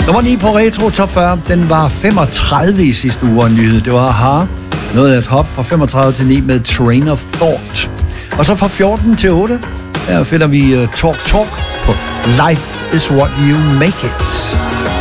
Nummer 9 på Retro Top 40, den var 35 i sidste uge en nyhed. Det var Aha. Noget af et hop fra 35 til 9 med Train of Thought. Og så fra 14 til 8, der finder vi Talk Talk på Life is What You Make It.